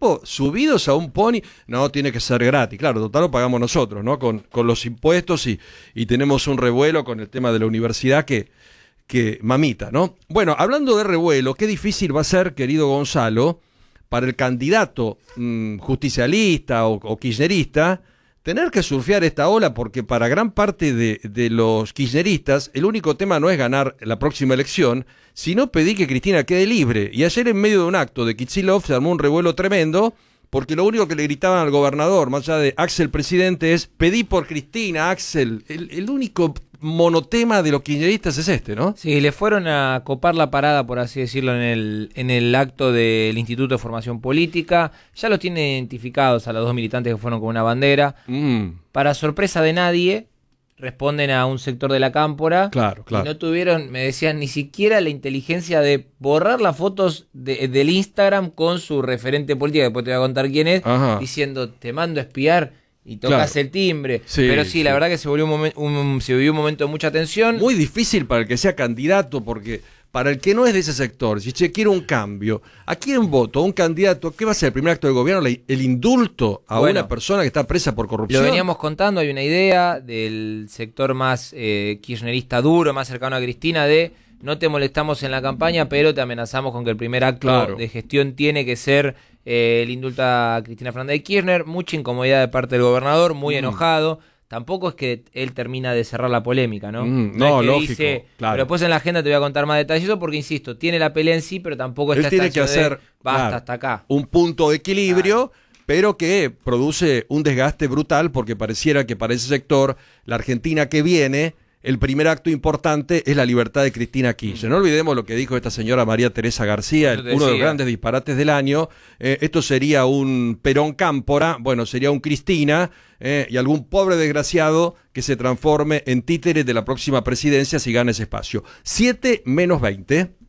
tipo subidos a un pony, no, tiene que ser gratis. Claro, total lo pagamos nosotros, ¿no? Con los impuestos y tenemos un revuelo con el tema de la universidad que mamita, ¿no? Bueno, hablando de revuelo, qué difícil va a ser, querido Gonzalo, para el candidato justicialista o kirchnerista, tener que surfear esta ola, porque para gran parte de los kirchneristas el único tema no es ganar la próxima elección, sino pedir que Cristina quede libre. Y ayer, en medio de un acto de Kicillof, se armó un revuelo tremendo, porque lo único que le gritaban al gobernador, más allá de Axel presidente, es: pedí por Cristina, Axel. El único monotema de los kirchneristas es este, ¿no? Sí, le fueron a copar la parada, por así decirlo, en el acto del Instituto de Formación Política. Ya los tienen identificados a los dos militantes que fueron con una bandera. Para sorpresa de nadie, responden a un sector de la cámpora. Claro. Y no tuvieron, me decían, ni siquiera la inteligencia de borrar las fotos del Instagram con su referente política, después te voy a contar quién es, diciendo: te mando a espiar. Y tocas el timbre. Sí, pero sí, la verdad que se vivió un momento de mucha tensión. Muy difícil para el que sea candidato, porque para el que no es de ese sector, si quiero un cambio, ¿a quién voto? ¿A un candidato? ¿Qué va a ser el primer acto del gobierno? ¿El indulto a una persona que está presa por corrupción? Lo veníamos contando, hay una idea del sector más kirchnerista duro, más cercano a Cristina, de: no te molestamos en la campaña, pero te amenazamos con que el primer acto de gestión tiene que ser el indulto a Cristina Fernández de Kirchner. Mucha incomodidad de parte del gobernador, muy enojado. Tampoco es que él termina de cerrar la polémica, ¿no? No, es que lógico. Dice, pero después en la agenda te voy a contar más detalles, porque, insisto, tiene la pelea en sí, pero tampoco está tiene que hacer hasta acá. Un punto de equilibrio, pero que produce un desgaste brutal, porque pareciera que para ese sector, la Argentina que viene, el primer acto importante es la libertad de Cristina Kirchner. No olvidemos lo que dijo esta señora María Teresa García, uno de los grandes disparates del año. Esto sería un Perón Cámpora, bueno, sería un Cristina, y algún pobre desgraciado que se transforme en títere de la próxima presidencia si gana ese espacio. 7 menos 20.